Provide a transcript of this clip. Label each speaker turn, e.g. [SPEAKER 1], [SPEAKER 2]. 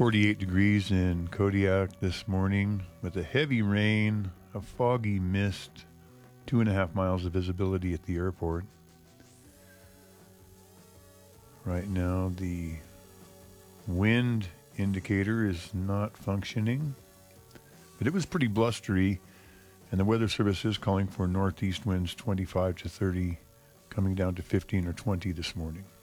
[SPEAKER 1] 48 degrees in Kodiak this morning with a heavy rain, a foggy mist, 2.5 miles of visibility at the airport. Right now, the wind indicator is not functioning, but it was pretty blustery, and the Weather Service is calling for northeast winds 25 to 30, coming down to 15 or 20 this morning.